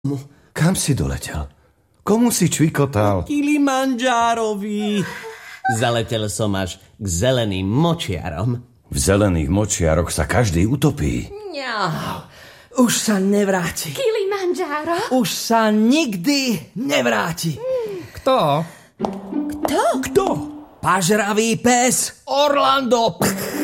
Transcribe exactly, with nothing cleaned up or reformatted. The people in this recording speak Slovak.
Kam si doletel? Komu si čvikotal? Kilimandžárovi. Zaletel som až k zeleným močiarom. V zelených močiaroch sa každý utopí. Ňau, už sa nevráti. Kilimandžáro? Už sa nikdy nevráti. Kto? Kto? Kto? Pažravý pes Orlando.